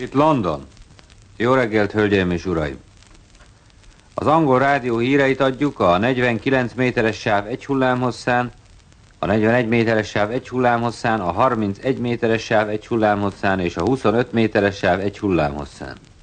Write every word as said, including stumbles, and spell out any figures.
itt London. Jó reggelt, hölgyeim és uraim! Az angol rádió híreit adjuk a negyvenkilenc méteres sáv egy hullámhosszán, a negyvenegy méteres sáv egy hullámhosszán, a harmincegy méteres sáv egy hullámhosszán és a huszonöt méteres sáv egy hullámhosszán.